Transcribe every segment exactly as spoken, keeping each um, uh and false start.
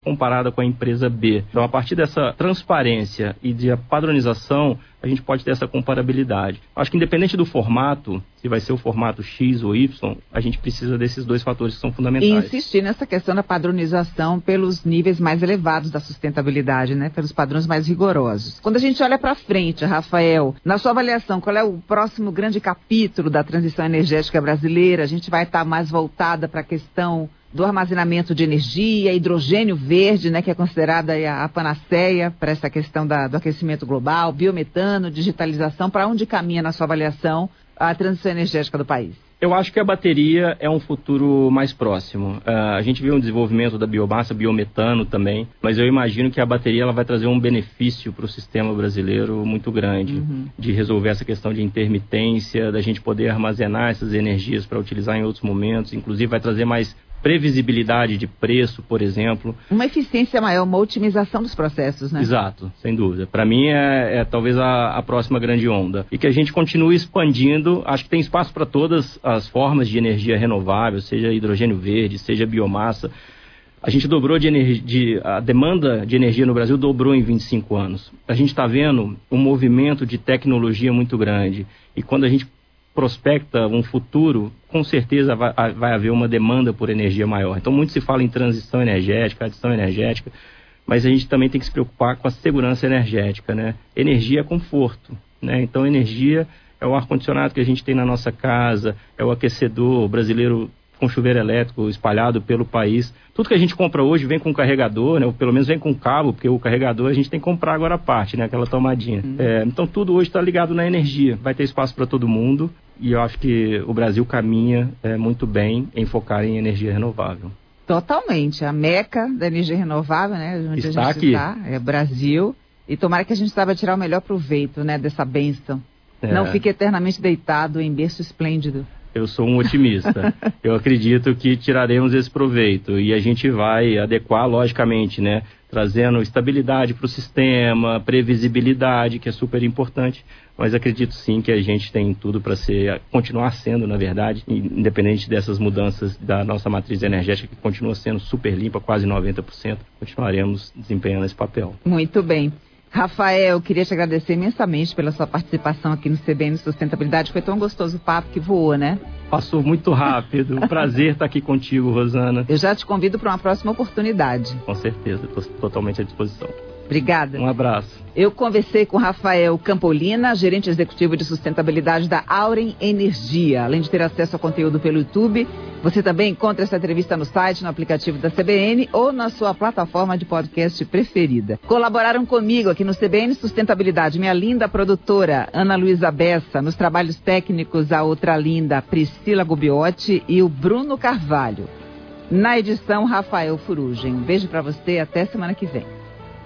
comparada com a empresa B. Então, a partir dessa transparência e de padronização, a gente pode ter essa comparabilidade. Acho que independente do formato, se vai ser o formato X ou Y, a gente precisa desses dois fatores que são fundamentais. E insistir nessa questão da padronização pelos níveis mais elevados da sustentabilidade, né? Pelos padrões mais rigorosos. Quando a gente olha para frente, Rafael, na sua avaliação, qual é o próximo grande capítulo da transição energética brasileira? A gente vai estar mais voltada para a questão do armazenamento de energia, hidrogênio verde, né, que é considerada a, a panaceia para essa questão da, do aquecimento global, biometano, digitalização. Para onde caminha, na sua avaliação, a transição energética do país? Eu acho que a bateria é um futuro mais próximo. Uh, a gente vê um desenvolvimento da biomassa, biometano também, mas eu imagino que a bateria ela vai trazer um benefício para o sistema brasileiro muito grande, uhum. de resolver essa questão de intermitência, da gente poder armazenar essas energias para utilizar em outros momentos, inclusive vai trazer mais previsibilidade de preço, por exemplo. Uma eficiência maior, uma otimização dos processos, né? Exato, sem dúvida. Para mim é, é talvez a, a próxima grande onda. E que a gente continue expandindo, acho que tem espaço para todas as formas de energia renovável, seja hidrogênio verde, seja biomassa. A gente dobrou de energia, a demanda de energia no Brasil dobrou em vinte e cinco anos. A gente está vendo um movimento de tecnologia muito grande. E quando a gente prospecta um futuro, com certeza vai, vai haver uma demanda por energia maior. Então, muito se fala em transição energética, adição energética, mas a gente também tem que se preocupar com a segurança energética, né? Energia é conforto, né? Então, energia é o ar-condicionado que a gente tem na nossa casa, é o aquecedor, o brasileiro com chuveiro elétrico espalhado pelo país. Tudo que a gente compra hoje vem com carregador, né? Ou pelo menos vem com cabo, porque o carregador a gente tem que comprar agora à parte, né? Aquela tomadinha. Uhum. É, então tudo hoje está ligado na energia. Vai ter espaço para todo mundo e eu acho que o Brasil caminha é, muito bem em focar em energia renovável. Totalmente. A meca da energia renovável, né? Onde está a gente aqui. Está, é Brasil. E tomara que a gente saiba tirar o melhor proveito, né? Dessa bênção. É. Não fique eternamente deitado em berço esplêndido. Eu sou um otimista. Eu acredito que tiraremos esse proveito e a gente vai adequar, logicamente, né? Trazendo estabilidade para o sistema, previsibilidade, que é super importante. Mas acredito sim que a gente tem tudo para ser, continuar sendo, na verdade, independente dessas mudanças da nossa matriz energética, que continua sendo super limpa, quase noventa por cento. Continuaremos desempenhando esse papel. Muito bem. Rafael, queria te agradecer imensamente pela sua participação aqui no C B N Sustentabilidade. Foi tão gostoso o papo que voou, né? Passou muito rápido. Um prazer estar aqui contigo, Rosana. Eu já te convido para uma próxima oportunidade. Com certeza, estou totalmente à disposição. Obrigada. Um abraço. Eu conversei com Rafael Campolina, gerente executivo de sustentabilidade da Auren Energia. Além de ter acesso ao conteúdo pelo YouTube, você também encontra essa entrevista no site, no aplicativo da C B N ou na sua plataforma de podcast preferida. Colaboraram comigo aqui no C B N Sustentabilidade, minha linda produtora Ana Luísa Bessa, nos trabalhos técnicos a outra linda Priscila Gubiotti e o Bruno Carvalho. Na edição, Rafael Furugem. Um beijo para você e até semana que vem.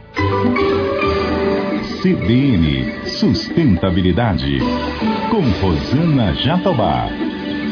C B N Sustentabilidade, com Rosana Jatobá.